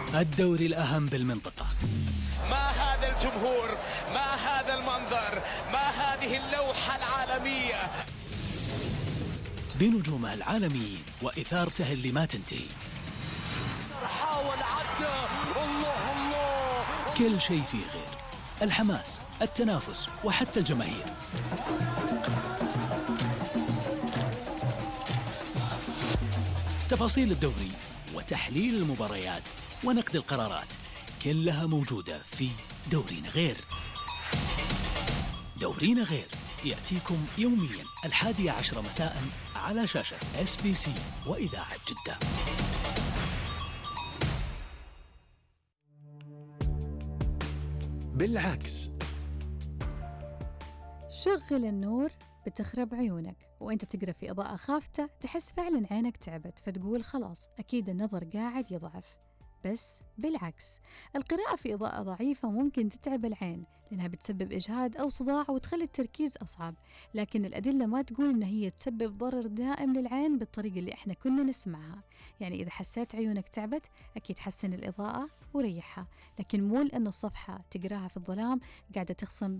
الدوري الأهم بالمنطقة. ما هذا الجمهور، ما هذا المنظر، ما هذه اللوحة العالمية بنجومها العالميين وإثارته اللي ما تنتهي. حاول عدى، الله كل شيء فيه غير الحماس، التنافس وحتى الجماهير. تفاصيل الدوري وتحليل المباريات ونقد القرارات كلها موجودة في دورينا غير. دورينا غير يأتيكم يوميا 11 مساء على شاشة SBC وإذاعة جدة. بالعكس، شغل النور بتخرب عيونك، وانت تقرأ في إضاءة خافتة تحس فعلا عينك تعبت، فتقول خلاص أكيد النظر قاعد يضعف. بس بالعكس، القراءة في إضاءة ضعيفة ممكن تتعب العين لأنها بتسبب إجهاد أو صداع وتخلي التركيز أصعب، لكن الأدلة ما تقول إن هي تسبب ضرر دائم للعين بالطريقة اللي إحنا كنا نسمعها. يعني إذا حسيت عيونك تعبت أكيد حسن الإضاءة وريحها، لكن مو لأن الصفحة تقراها في الظلام قاعدة تخصم